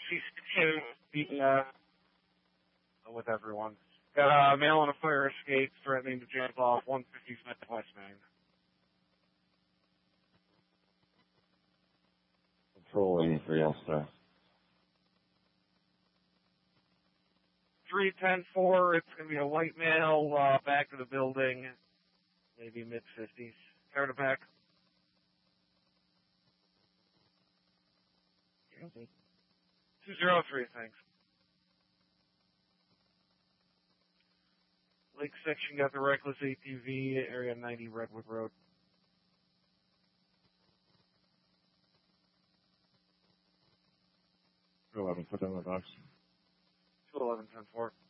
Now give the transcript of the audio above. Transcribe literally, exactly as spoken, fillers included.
C sixteen beating uh, with everyone. Got a male on a fire escape threatening to jump off one fifty-five West Main. Control eighty-three Ulster. three ten four, it's going to be a white male, uh, back to the building, maybe mid-fifties. Turn it back. two zero three, thanks. Lake section got the reckless A T V, area ninety Redwood Road. two eleven, put down the box. two eleven ten four.